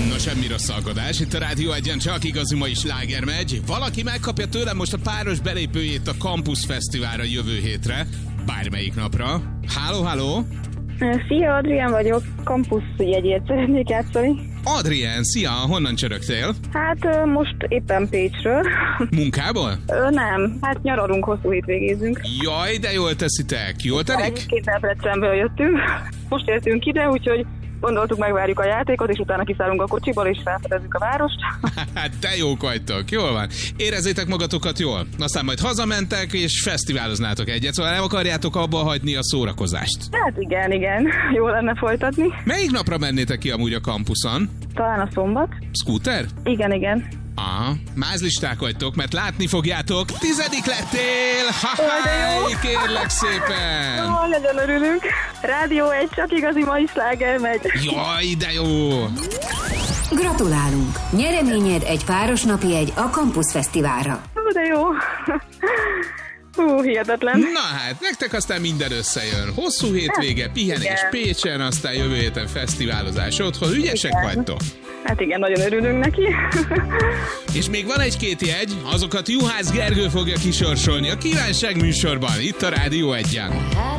No, semmi rossz alkodás. Itt a Rádió Egyen csak igazi mai sláger megy. Valaki megkapja tőlem most a páros belépőjét a Campus Fesztiválra jövő hétre. Bármelyik napra. Háló? Szia, Adrián vagyok. Campus jegyét szeretnék játszani. Adrián, szia! Honnan csörögtél? Hát most éppen Pécsről. Munkából? Nem, hát nyaralunk, hosszú hétvégézünk. Jaj, de jól teszitek. Jól telik? 2 Debrecenből jöttünk. Most értünk ide, úgyhogy gondoltuk, megvárjuk a játékot, és utána kiszállunk a kocsiból, és felfedezzük a várost. Hát de jók vagytok, jól van. Érezzétek magatokat jól. Aztán majd hazamentek, és fesztiváloznátok egyet, szóval nem akarjátok abba hagyni a szórakozást. Hát igen, jó lenne folytatni. Melyik napra mennétek ki amúgy a kampuszon? Talán a szombat. Scooter? Igen. Aha, mázlisták vagytok, mert látni fogjátok, 10. lettél! Ha-ha, kérlek szépen! Nagyon örülünk. Rádió egy csak igazi mai sláger megy. Jaj, de jó! Gratulálunk! Nyereményed egy párosnapi jegy a Campus Fesztiválra. De jó. Hihetetlen. Na hát, nektek aztán minden összejön. Hosszú hétvége, pihenés Pécsen, aztán jövő héten fesztiválozás otthon. Ügyesek vagytok? Hát igen, nagyon örülünk neki. És még van 1-2 jegy, azokat Juhász Gergő fogja kisorsolni a Kívánság műsorban, itt a Rádió Egyen.